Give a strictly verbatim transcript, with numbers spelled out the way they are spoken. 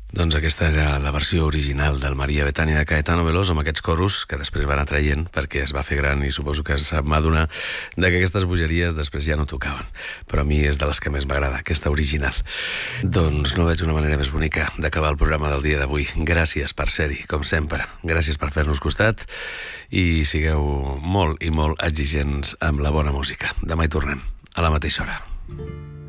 Doncs aquesta era la versió original del Maria Bethany de Caetano Veloso, amb aquests coros que després va anar traient perquè es va fer gran i suposo que se'n va adonar que aquestes bogeries després ja no tocaven. Però a mi és de les que més m'agrada, aquesta original. Doncs no veig una manera més bonica d'acabar el programa del dia d'avui. Gràcies per ser-hi, com sempre. Gràcies per fer-nos costat i sigueu molt i molt exigents amb la bona música. Demà hi tornem, a la mateixa hora.